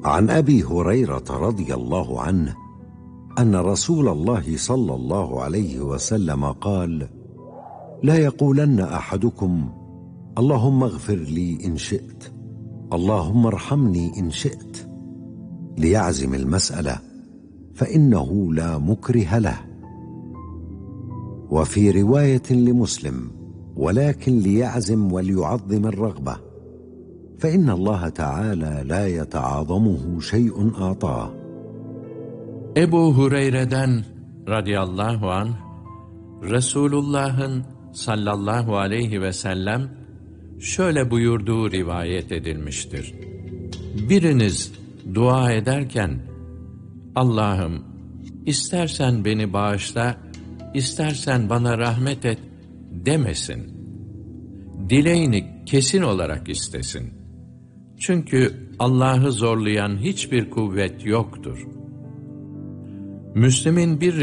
عن أبي هريرة رضي الله عنه أن رسول الله صلى الله عليه وسلم قال: لا يقولن أحدكم اللهم اغفر لي إن شئت، اللهم ارحمني إن شئت، ليعزم المسألة فإنه لا مكره له. وفي رواية لمسلم: ولكن ليعزم وليعظم الرغبة، فإن الله Teala la yeta'azamuhu şey'un a'tah. Ebu Hureyre'den radıyallahu anh, Resulullah'ın sallallahu aleyhi ve sellem şöyle buyurduğu rivayet edilmiştir. Biriniz dua ederken, Allah'ım istersen beni bağışla, istersen bana rahmet et demesin. Dileğini kesin olarak istesin. Çünkü Allah'ı zorlayan hiçbir kuvvet yoktur. Müslim'in bir